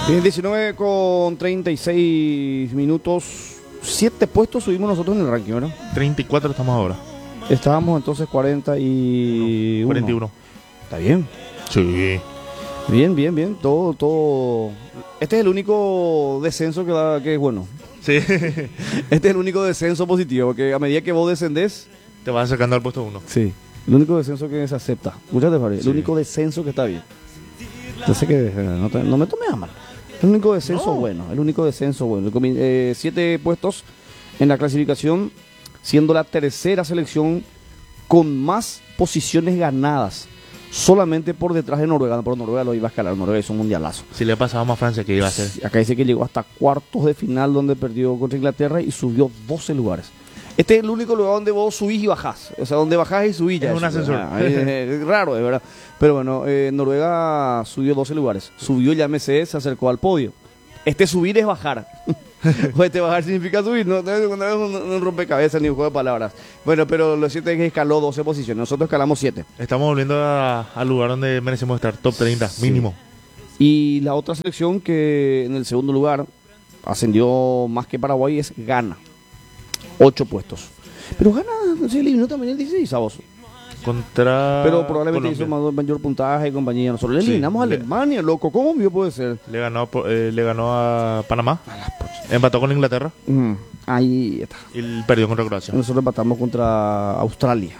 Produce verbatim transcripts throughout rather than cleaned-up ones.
Bien, diecinueve con treinta y seis minutos. Siete puestos subimos nosotros en el ranking, ¿verdad? treinta y cuatro estamos ahora. Estábamos entonces cuarenta y uno. cuarenta y uno. Está bien. Sí. Bien, bien, bien. Todo, todo. Este es el único descenso que da, que es bueno. Sí. Este es el único descenso positivo, porque a medida que vos descendés, Te vas acercando al puesto uno. sí. El único descenso que se acepta. Escuchate, Fabi. El Sí. único descenso que está bien. Entonces que eh, no, te- no me tomes a mal. El único descenso No. bueno. El único descenso bueno. El comi- eh, siete puestos en la clasificación, siendo la tercera selección con más posiciones ganadas. Solamente por detrás de Noruega. Por Noruega lo iba a escalar. Noruega hizo un mundialazo. Si le pasamos a Francia, ¿qué iba a hacer? Acá dice que llegó hasta cuartos de final donde perdió contra Inglaterra y subió doce lugares. Este es el único lugar donde vos subís y bajás. O sea, donde bajás y subís ya. Es un ascensor. Ah, es, es raro, es verdad. Pero bueno, eh, Noruega subió doce lugares. Subió, llámese, se acercó al podio. Este subir es bajar. O este bajar significa subir. No, no es un, un- un rompecabezas ni un juego de palabras. Bueno, pero lo cierto es que escaló doce posiciones. Nosotros escalamos siete. Estamos volviendo a- al lugar donde merecemos estar, top treinta, Sí. mínimo. Y la otra selección que en el segundo lugar ascendió más que Paraguay es Ghana. Ocho puestos. Pero Ghana se eliminó también el dieciséis, a vos. Contra Pero probablemente hizo Colombia. más, mayor puntaje y compañía. Nosotros le Sí, eliminamos a le- Alemania, loco. ¿Cómo vio puede ser? Le ganó, por- eh, le ganó a Panamá. Empató con Inglaterra Mm, ahí está. y perdió contra Croacia. Nosotros empatamos contra Australia.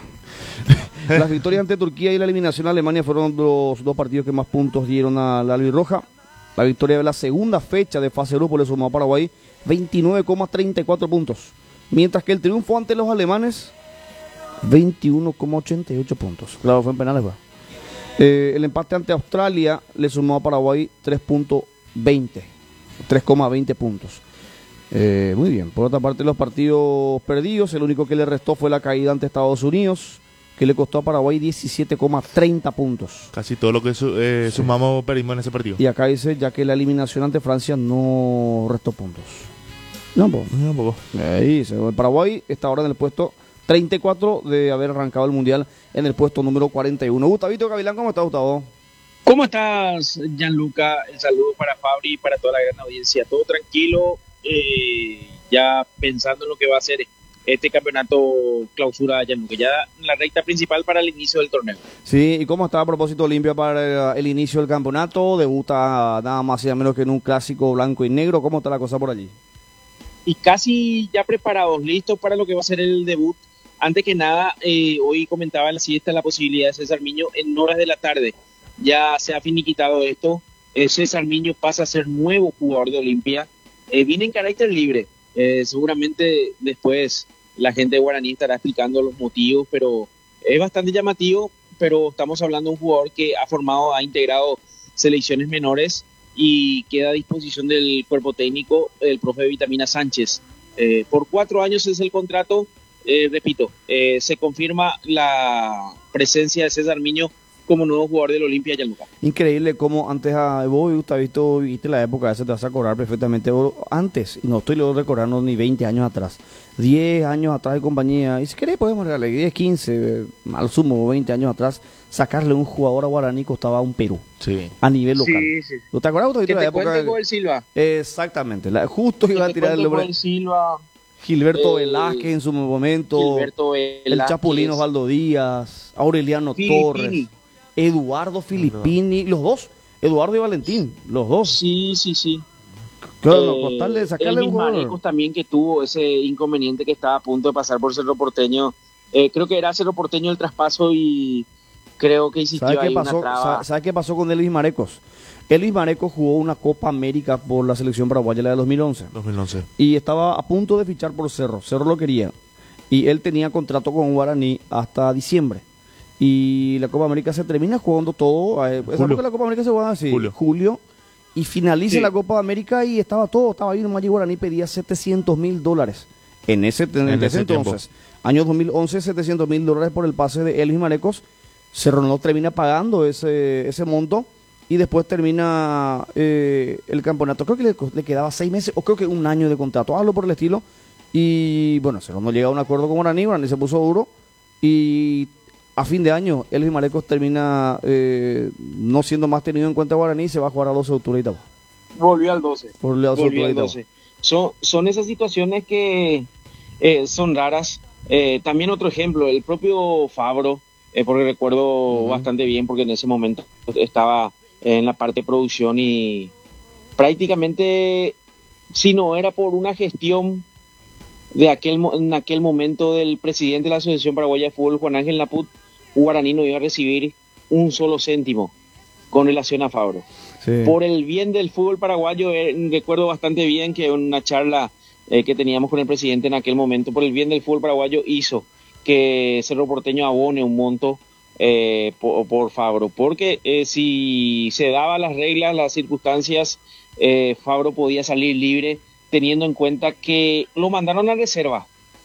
Las victorias ante Turquía y la eliminación a Alemania fueron los dos partidos que más puntos dieron a la albirroja. La victoria de la segunda fecha de fase grupo le sumó a Paraguay veintinueve coma treinta y cuatro puntos. Mientras que el triunfo ante los alemanes, veintiuno coma ochenta y ocho puntos. Claro, fue en penales, va. Eh, el empate ante Australia le sumó a Paraguay tres punto veinte, tres coma veinte puntos. Eh, muy bien. Por otra parte, los partidos perdidos, el único que le restó fue la caída ante Estados Unidos, que le costó a Paraguay diecisiete coma treinta puntos. Casi todo lo que su- eh, Sí. sumamos perdimos en ese partido. Y acá dice, ya que la eliminación ante Francia no restó puntos. No, pues. Un poco. Ahí dice, Paraguay está ahora en el puesto treinta y cuatro de haber arrancado el Mundial en el puesto número cuarenta y uno. Gustavito Gavilán, ¿cómo está, Gustavo? ¿Cómo estás, Gianluca? El saludo para Fabri y para toda la gran audiencia. Todo tranquilo, eh, ya pensando en lo que va a ser este campeonato clausura, Gianluca. Ya en la recta principal para el inicio del torneo. Sí, ¿y cómo está a propósito Olimpia para el inicio del campeonato? Debuta nada más y nada menos que en un clásico blanco y negro. ¿Cómo está la cosa por allí? Y casi ya preparados, listos para lo que va a ser el debut. Antes que nada, eh, hoy comentaba en la siesta la posibilidad de César Miño en horas de la tarde. Ya se ha finiquitado esto. Eh, César Miño pasa a ser nuevo jugador de Olimpia. Eh, viene en carácter libre. Eh, seguramente después la gente de Guaraní estará explicando los motivos, pero es bastante llamativo. Pero estamos hablando de un jugador que ha formado, ha integrado selecciones menores y queda a disposición del cuerpo técnico el profe Vitamina Sánchez. Eh, por cuatro años es el contrato. Eh, repito, eh, se confirma la presencia de César Miño como nuevo jugador del Olimpia Gianluca. Increíble cómo antes a vos, Gustavito, viste la época esa, te vas a acordar perfectamente. Vos, antes, y no estoy luego recordando ni veinte años atrás, diez años atrás de compañía, y si querés podemos regalar diez, quince, eh, al sumo veinte años atrás, sacarle un jugador a Guaraní costaba un Perú, Sí. a nivel local. Sí, sí. ¿No te acuerdas, Gustavito, Que de la te época? cuente Joel Silva. Exactamente, la, justo Que iba a te tirar el cuente nombre. Joel Silva, Gilberto eh, Velázquez en su momento, Gilberto el Velázquez, Chapulín Osvaldo Díaz, Aureliano Filippini. Torres, Eduardo Filippini, los dos, Eduardo y Valentín, los dos. Sí, sí, sí. Claro, no, Eh, costarle, sacarle Elvis un jugador. Marecos también, que tuvo ese inconveniente que estaba a punto de pasar por Cerro Porteño. Eh, creo que era Cerro Porteño el traspaso y creo que existió ¿Sabe qué ahí pasó? una traba. ¿Sabe, sabe qué pasó con Elvis Marecos? Elvis Marecos jugó una Copa América por la selección paraguaya, la de dos mil once. dos mil once. Y estaba a punto de fichar por Cerro. Cerro lo quería. Y él tenía contrato con Guaraní hasta diciembre. Y la Copa América se termina jugando todo. Eh, ¿sabes Julio. que la Copa América se juega así? Julio. Julio. Y finaliza Sí. la Copa América y estaba todo, estaba ahí. Nomás y Guaraní pedía setecientos mil dólares. En ese, en En ese ese tiempo. entonces. Año dos mil once, setecientos mil dólares por el pase de Elvis Marecos. Cerro no termina pagando ese, ese monto. Y después termina eh, el campeonato. Creo que le, le quedaba seis meses o creo que un año de contrato. Hablo por el estilo. Y bueno, Cerro no llega a un acuerdo con Guaraní. Guaraní se puso duro. Y a fin de año, Elvis Marecos termina eh, no siendo más tenido en cuenta Guaraní y se va a jugar a doce de octubre y Itagua. Volvió al doce. Volvió al Volvió al doce. doce. Son, son esas situaciones que eh, son raras. Eh, también otro ejemplo, el propio Fabro, eh, porque recuerdo uh-huh. bastante bien, porque en ese momento estaba en la parte de producción y prácticamente, si no era por una gestión de aquel en aquel momento del presidente de la Asociación Paraguaya de Fútbol, Juan Ángel Naput, Guaraní no iba a recibir un solo céntimo con relación a Fabro. Sí. Por el bien del fútbol paraguayo, eh, recuerdo bastante bien que una charla eh, que teníamos con el presidente en aquel momento, por el bien del fútbol paraguayo, hizo que Cerro Porteño abone un monto eh, por, por Fabro, porque eh, si se daban las reglas, las circunstancias, eh, Fabro podía salir libre, teniendo en cuenta que lo mandaron a reserva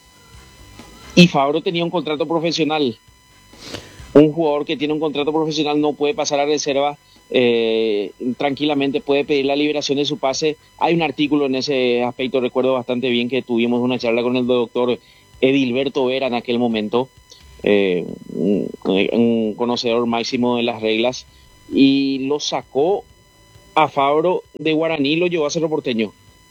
y Fabro tenía un contrato profesional. Un jugador que tiene un contrato profesional no puede pasar a reserva, eh, tranquilamente puede pedir la liberación de su pase. Hay un artículo en ese aspecto, recuerdo bastante bien que tuvimos una charla con el doctor Edilberto Vera en aquel momento, eh, un, un conocedor máximo de las reglas, y lo sacó a Fabro de Guaraní, lo llevó a Cerro Porteño.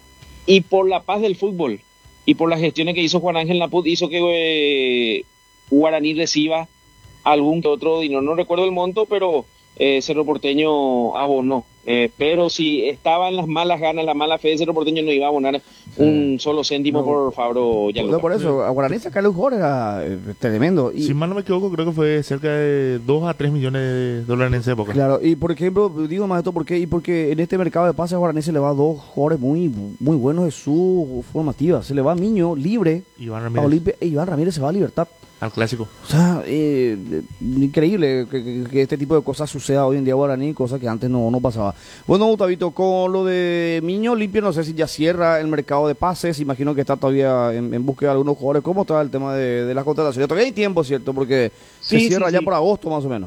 Y por la paz del fútbol y por las gestiones que hizo Juan Ángel Naput, hizo que eh, Guaraní reciba algún que otro dinero, no recuerdo el monto, pero eh, Cerro Porteño abonó. Eh, pero si estaba en las malas ganas, la mala fe de Cerro Porteño, no iba a abonar un solo céntimo no, por Fabro Gianluca. No, por eso, a Guaraní sacarle un jugador era eh, tremendo. Y, si mal no me equivoco, creo que fue cerca de dos a tres millones de dólares en esa época. Claro, y por ejemplo, digo más esto, ¿por qué? Y porque en este mercado de pases a Guaraní se le va a dos jugadores muy, muy buenos de su formativa. Se le va a Miño, libre. Iván Ramírez. A Olimpia, e Iván Ramírez se va a Libertad. Al clásico. O sea, eh, increíble que, que, que este tipo de cosas suceda hoy en día Guaraní, cosa que antes no, no pasaba. Bueno, Gustavito, con lo de Miño Limpio, no sé si ya cierra el mercado de pases, imagino que está todavía en, en búsqueda de algunos jugadores. ¿Cómo está el tema de, de las contrataciones? Todavía hay tiempo, ¿cierto? Porque sí, se cierra sí, ya sí. por agosto más o menos.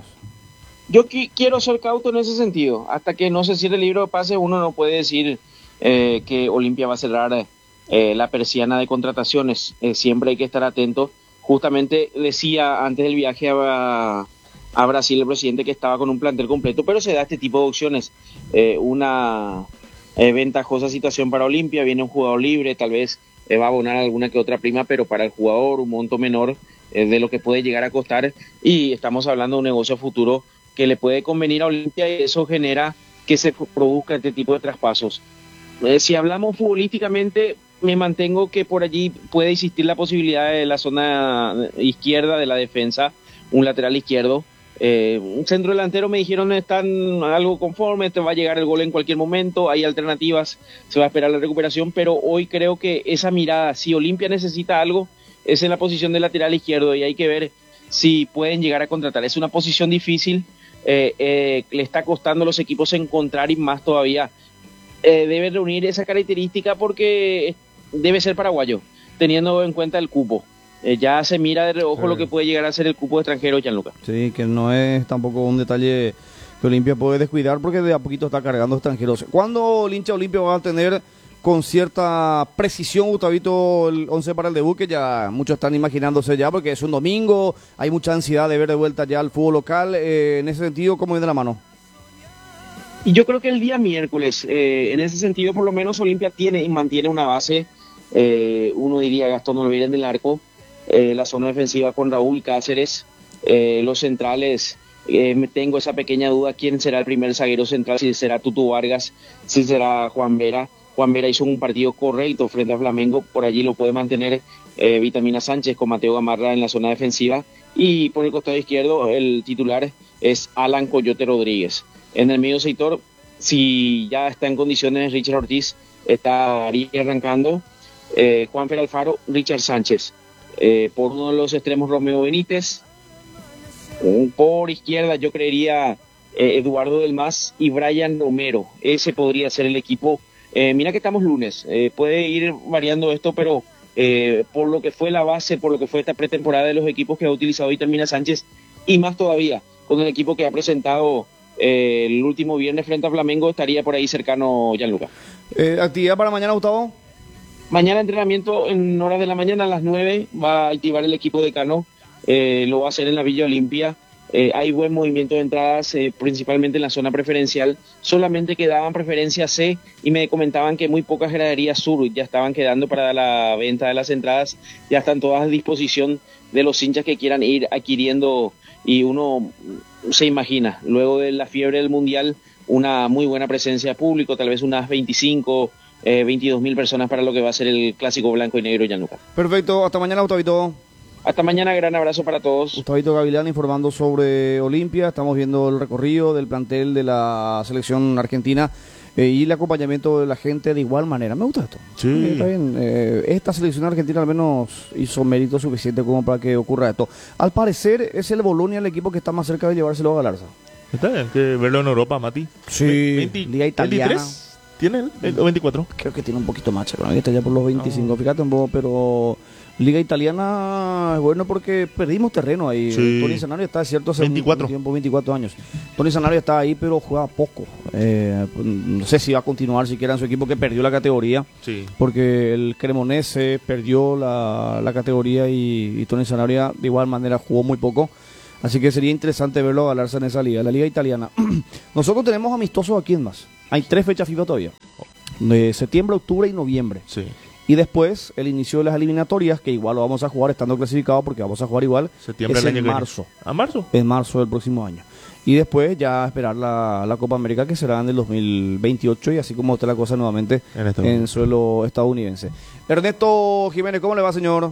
Yo qui- quiero ser cauto en ese sentido. Hasta que no se cierre el libro de pases, uno no puede decir eh, que Olimpia va a cerrar eh, la persiana de contrataciones. Eh, siempre hay que estar atento. Justamente decía antes del viaje a, a Brasil el presidente que estaba con un plantel completo, pero se da este tipo de opciones. Eh, una eh, ventajosa situación para Olimpia, viene un jugador libre, tal vez eh, va a abonar alguna que otra prima, pero para el jugador un monto menor eh, de lo que puede llegar a costar, y estamos hablando de un negocio futuro que le puede convenir a Olimpia, y eso genera que se produzca este tipo de traspasos. Eh, si hablamos futbolísticamente, me mantengo que por allí puede existir la posibilidad de la zona izquierda de la defensa, un lateral izquierdo, eh, un centro delantero. Me dijeron están algo conforme, te va a llegar el gol en cualquier momento, hay alternativas, se va a esperar la recuperación, pero hoy creo que esa mirada, si Olimpia necesita algo, es en la posición de lateral izquierdo, y hay que ver si pueden llegar a contratar. Es una posición difícil, eh, eh, le está costando a los equipos encontrar, y más todavía eh, debe reunir esa característica porque debe ser paraguayo, teniendo en cuenta el cupo. Eh, ya se mira de reojo sí. lo que puede llegar a ser el cupo extranjero, Gianluca. Sí, que no es tampoco un detalle que Olimpia puede descuidar, porque de a poquito está cargando extranjeros. ¿Cuándo el hincha Olimpia va a tener con cierta precisión, Gustavito, el once para el debut? Que ya muchos están imaginándose ya, porque es un domingo, hay mucha ansiedad de ver de vuelta ya el fútbol local. Eh, en ese sentido, ¿cómo viene la mano? Y yo creo que el día miércoles, eh, en ese sentido, por lo menos Olimpia tiene y mantiene una base, eh, uno diría Gastón Olvera en el arco, eh, la zona defensiva con Raúl Cáceres, eh, los centrales, eh, me tengo esa pequeña duda, quién será el primer zaguero central, si será Tutu Vargas, si será Juan Vera. Juan Vera hizo un partido correcto frente a Flamengo, por allí lo puede mantener eh, Vitamina Sánchez con Mateo Gamarra en la zona defensiva, y por el costado izquierdo el titular es Alan Coyote Rodríguez. En el medio sector, si ya está en condiciones Richard Ortiz, estaría arrancando eh, Juan Fer Alfaro, Richard Sánchez. Eh, por uno de los extremos Romeo Benítez. Por izquierda yo creería eh, Eduardo Del Mas y Brian Romero. Ese podría ser el equipo. Eh, mira que estamos lunes, eh, puede ir variando esto, pero eh, por lo que fue la base, por lo que fue esta pretemporada de los equipos que ha utilizado Vitamina Sánchez, y más todavía con el equipo que ha presentado Eh, el último viernes frente a Flamengo, estaría por ahí cercano Gianluca. Eh, ¿Actividad para mañana, Gustavo? Mañana entrenamiento en horas de la mañana a las nueve, va a activar el equipo de Cano, eh, lo va a hacer en la Villa Olimpia, Eh, hay buen movimiento de entradas, eh, principalmente en la zona preferencial. Solamente quedaban preferencia C y me comentaban que muy pocas graderías sur ya estaban quedando para la venta de las entradas. Ya están todas a disposición de los hinchas que quieran ir adquiriendo, y uno se imagina, luego de la fiebre del Mundial, una muy buena presencia de público, tal vez unas veinticinco, eh, veintidós mil personas para lo que va a ser el clásico blanco y negro Gianluca. Perfecto, hasta mañana, Gustavito. Hasta mañana, gran abrazo para todos. Gustavito Gavilán informando sobre Olimpia. Estamos viendo el recorrido del plantel de la selección argentina eh, y el acompañamiento de la gente de igual manera. Me gusta esto. Sí. Eh, está bien. Eh, esta selección argentina al menos hizo mérito suficiente como para que ocurra esto. Al parecer es el Bolonia el equipo que está más cerca de llevárselo a Galarza. Está bien, que verlo en Europa, Mati. Sí, veinte, Liga Italiana. veintitrés ¿Tiene él? ¿O veinticuatro? Creo que tiene un poquito más, pero está ya por los veinticinco. Oh. Fíjate un poco, pero Liga Italiana es bueno porque perdimos terreno ahí. Sí. Tony Sanabria está, es cierto, hace veinticuatro. un tiempo, veinticuatro años. Tony Sanabria está ahí, pero juega poco. Eh, no sé si va a continuar siquiera en su equipo, que perdió la categoría. Sí. Porque el Cremonese perdió la, la categoría y, y Tony Sanabria de igual manera jugó muy poco. Así que sería interesante verlo galarse en esa liga, la Liga Italiana. Nosotros tenemos amistosos aquí en más. Hay tres fechas FIFA todavía. De septiembre, octubre y noviembre. Sí. Y después el inicio de las eliminatorias, que igual lo vamos a jugar estando clasificados porque vamos a jugar igual. Septiembre es del en año marzo. Que viene. ¿A marzo? En marzo del próximo año. Y después ya esperar la, la Copa América, que será en el dos mil veintiocho, y así como está la cosa nuevamente en, este en suelo estadounidense. Ernesto Jiménez, ¿cómo le va, señor?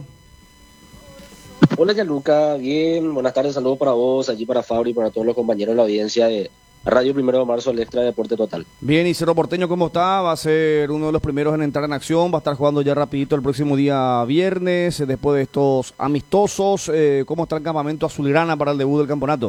Hola, Gianluca, bien, buenas tardes, saludos para vos, allí para Fabri y para todos los compañeros de la audiencia de Radio Primero de Marzo, el Extra Deporte Total. Bien, y Cerro Porteño, ¿cómo está? Va a ser uno de los primeros en entrar en acción, va a estar jugando ya rapidito el próximo día viernes, después de estos amistosos. Eh, ¿Cómo está el campamento azulgrana para el debut del campeonato?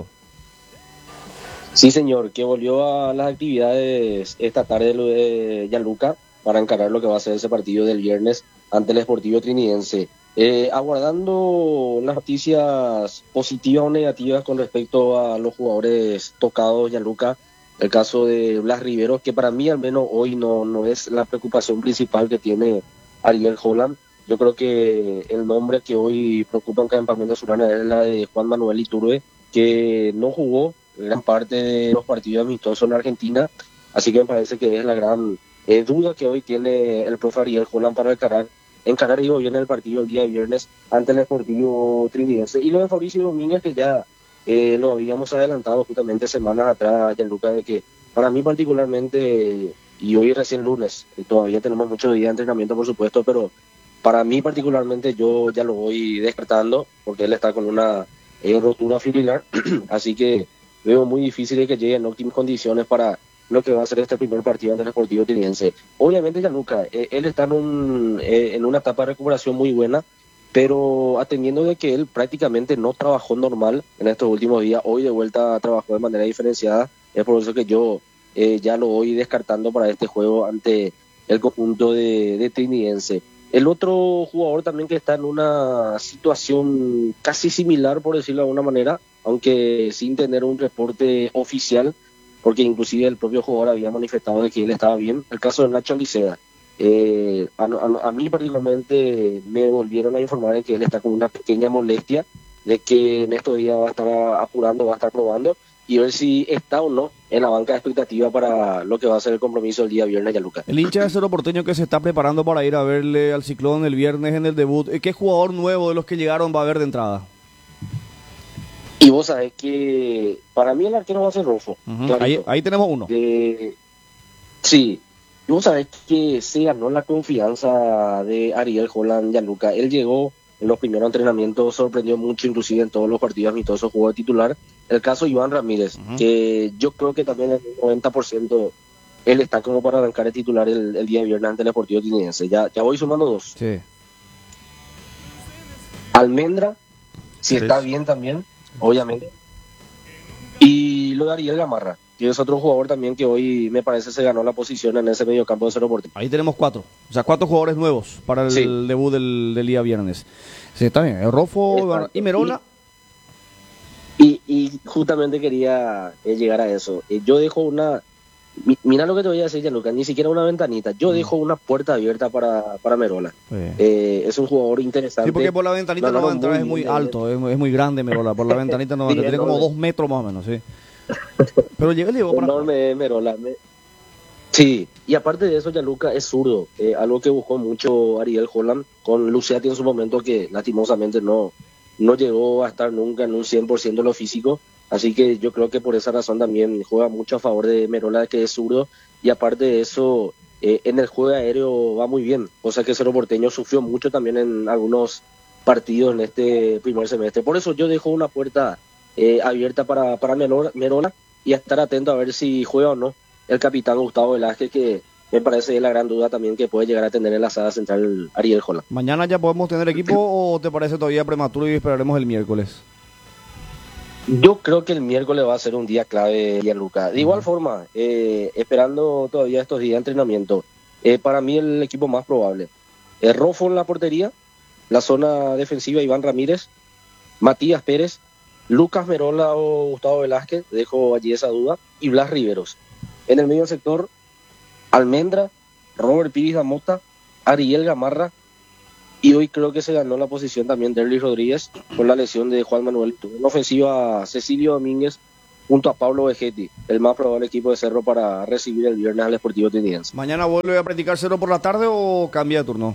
Sí, señor, que volvió a las actividades esta tarde de Gianluca para encarar lo que va a ser ese partido del viernes ante el Sportivo Trinidense. Eh, aguardando las noticias positivas o negativas con respecto a los jugadores tocados, Gianluca, el caso de Blas Riveros, que para mí al menos hoy no, no es la preocupación principal que tiene Ariel Holland. Yo creo que el nombre que hoy preocupa en Campamento Azulgrana es la de Juan Manuel Iturbe, que no jugó gran parte de los partidos amistosos en Argentina, así que me parece que es la gran eh, duda que hoy tiene el profe Ariel Holland para encarar encarar digo bien el partido el día de viernes ante el Sportivo Trinidense. Y lo de Fabricio Domínguez, que ya eh, lo habíamos adelantado justamente semanas atrás, Gianluca, de que para mí particularmente, y hoy recién lunes, todavía tenemos muchos días de entrenamiento por supuesto, pero para mí particularmente yo ya lo voy descartando, porque él está con una eh, rotura fibrilar, así que veo muy difícil de que llegue en óptimas condiciones para lo que va a ser este primer partido ante el Sportivo Trinidense. Obviamente, Gianluca, eh, él está en, un, eh, en una etapa de recuperación muy buena, pero atendiendo de que él prácticamente no trabajó normal en estos últimos días, hoy de vuelta trabajó de manera diferenciada, es por eso que yo eh, ya lo voy descartando para este juego ante el conjunto de, de Trinidense. El otro jugador también que está en una situación casi similar, por decirlo de alguna manera, aunque sin tener un reporte oficial, porque inclusive el propio jugador había manifestado de que él estaba bien, el caso de Nacho Liceda. Eh, a, a, a mí particularmente me volvieron a informar de que él está con una pequeña molestia, de que en estos días va a estar apurando, va a estar probando, y ver si está o no en la banca de expectativa para lo que va a ser el compromiso el día viernes, Gianluca. El hincha de Cerro Porteño que se está preparando para ir a verle al Ciclón el viernes en el debut, ¿qué jugador nuevo de los que llegaron va a haber de entrada? Y vos sabés que para mí el arquero va a ser Rofo. Uh-huh. ahí, ahí tenemos uno. De... Sí. Y vos sabés que se ganó la confianza de Ariel Holland, Gianluca. Él llegó en los primeros entrenamientos, sorprendió mucho, inclusive en todos los partidos amistosos jugó de titular. El caso de Iván Ramírez, uh-huh. que yo creo que también el noventa por ciento él está como para arrancar el titular el, el día de viernes ante el Sportivo Trinidense. Ya, ya voy sumando dos. Sí. Almendra, si Tres. está bien también, obviamente. Y lo de Ariel Gamarra, que es otro jugador también que hoy me parece se ganó la posición en ese mediocampo de Cerro Porteño. Ahí tenemos cuatro, o sea, cuatro jugadores nuevos para el, sí. debut del, del día viernes. Sí, está bien, el Rofo Exacto. y Merola. Y, y, y justamente quería eh, llegar a eso. Eh, yo dejo una Mi- Mira lo que te voy a decir, Gianluca, ni siquiera una ventanita. Yo dejo una puerta abierta para, para Merola. Sí. Eh, es un jugador interesante. Sí, porque por la ventanita no, va a entrar, es muy bien, alto, es muy, es muy grande Merola. Por la ventanita no va a Sí, entrar, tiene como enorme. dos metros más o menos, sí. Pero llega y le llegó para... Enorme Merola. Me- Sí, y aparte de eso, Gianluca es zurdo, eh, algo que buscó mucho Ariel Holland con Luciati en su momento, que lastimosamente no, no llegó a estar nunca en un cien por ciento de lo físico, así que yo creo que por esa razón también juega mucho a favor de Merola, que es zurdo, y aparte de eso, eh, en el juego aéreo va muy bien, cosa que Cerro Porteño sufrió mucho también en algunos partidos en este primer semestre. Por eso yo dejo una puerta eh, abierta para, para Merola, Merola y a estar atento a ver si juega o no el capitán Gustavo Velázquez, que me parece la gran duda también que puede llegar a tener en la saga central Ariel Holland. ¿Mañana ya podemos tener equipo o te parece todavía prematuro y esperaremos el miércoles? Yo creo que el miércoles va a ser un día clave, Gianluca. De igual forma, eh, esperando todavía estos días de entrenamiento, eh, para mí el equipo más probable es Rofo en la portería, la zona defensiva Iván Ramírez, Matías Pérez, Lucas Merola o Gustavo Velázquez, dejo allí esa duda, y Blas Riveros. En el medio sector, Almendra, Robert Piris da Mota, Ariel Gamarra, y hoy creo que se ganó la posición también de Derlis Rodríguez con la lesión de Juan Manuel. En ofensiva, Cecilio Domínguez junto a Pablo Vegetti, el más probable equipo de Cerro para recibir el viernes al Sportivo Tiniense. ¿Mañana vuelve a practicar Cerro por la tarde o cambia de turno?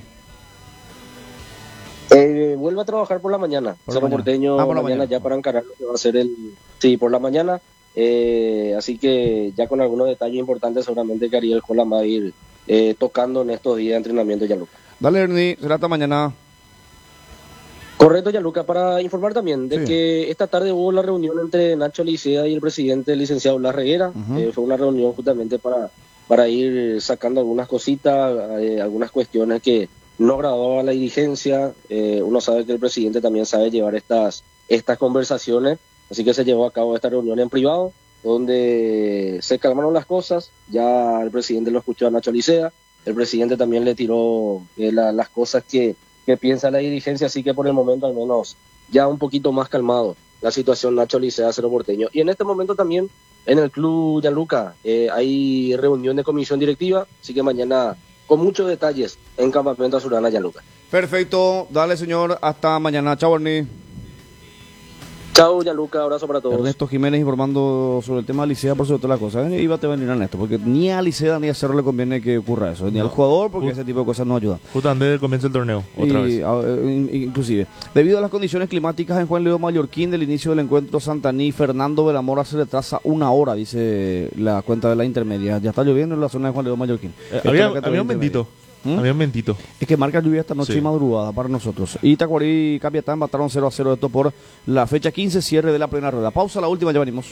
Eh, vuelve a trabajar por la mañana, Por la Cerro mañana. Porteño Ah, por la mañana, mañana. ya para encarar lo que va a ser el... Sí, por la mañana, eh, así que ya con algunos detalles importantes seguramente que Ariel Holland va a ir eh, tocando en estos días de entrenamiento, Gianluca. Dale, Ernie, será hasta mañana. Correcto, Gianluca, para informar también de Sí. que esta tarde hubo la reunión entre Nacho Licea y el presidente, el licenciado Blas Reguera. Ujú. Eh, fue una reunión justamente para, para ir sacando algunas cositas, eh, algunas cuestiones que no agradaba a la dirigencia. Eh, uno sabe que el presidente también sabe llevar estas, estas conversaciones, así que se llevó a cabo esta reunión en privado, donde se calmaron las cosas. Ya el presidente lo escuchó a Nacho Licea, el presidente también le tiró eh, la- las cosas que que piensa la dirigencia, así que por el momento al menos ya un poquito más calmado la situación Nacho Licea, Cerro Porteño. Y en este momento también en el club Gianluca eh, hay reunión de comisión directiva, así que mañana con muchos detalles en Campamento Azulana, Gianluca. Perfecto, dale señor, hasta mañana. Chao, Ernie. Chao, Gianluca, abrazo para todos. Ernesto Jiménez informando sobre el tema de Licea por sobre todas las cosas. Eh, Iba a te venir a Ernesto, porque ni a Licea ni a Cerro le conviene que ocurra eso, ni al jugador, porque ese tipo de cosas no ayudan. Justo antes del comienzo del torneo, otra Y, vez. a- in- inclusive, debido a las condiciones climáticas en Juan León Mallorquín del inicio del encuentro Santaní, Fernando Velamora se retrasa una hora, dice la cuenta de la intermedia. Ya está lloviendo en la zona de Juan León Mallorquín. Eh, Esta había, es la cuenta de la había un intermedia. bendito. ¿Mm? Había un bendito. Es que marca lluvia esta noche Sí. y madrugada para nosotros. Y Tacuarí y Capiatá empataron cero a cero, esto por la fecha quince, cierre de la plena rueda. Pausa, la última, ya venimos.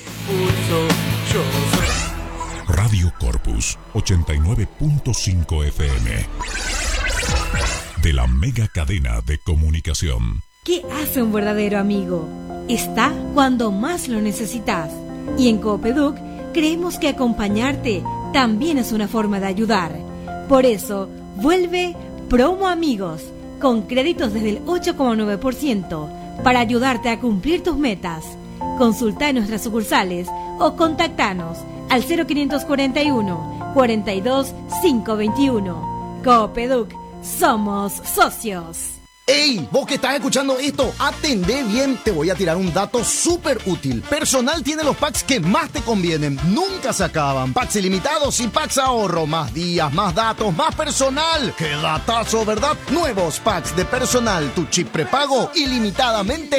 Radio Corpus ochenta y nueve punto cinco F M. De la mega cadena de comunicación. ¿Qué hace un verdadero amigo? Está cuando más lo necesitas. Y en Coopeduc creemos que acompañarte también es una forma de ayudar. Por eso, vuelve Promo Amigos, con créditos desde el ocho coma nueve por ciento, para ayudarte a cumplir tus metas. Consulta en nuestras sucursales o contactanos al cero quinientos cuarenta y uno, cuarenta y dos, quinientos veintiuno. Coopeduc, somos socios. ¡Ey! Vos que estás escuchando esto, atendé bien, te voy a tirar un dato súper útil. Personal tiene los packs que más te convienen, nunca se acaban. Packs ilimitados y packs ahorro, más días, más datos, más personal. ¡Qué datazo, verdad! Nuevos packs de personal, tu chip prepago ilimitadamente